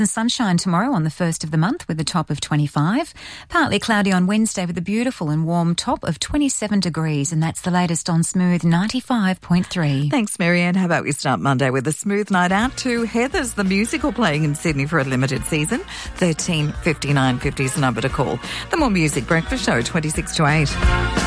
And sunshine tomorrow on the 1st of the month with a top of 25. Partly cloudy on Wednesday with a beautiful and warm top of 27 degrees. And that's the latest on Smooth 95.3. Thanks, Marianne. How about we start Monday with a smooth night out to Heathers, the musical, playing in Sydney for a limited season. 13 59 50 is the number to call. The More Music Breakfast Show, 26 to 8.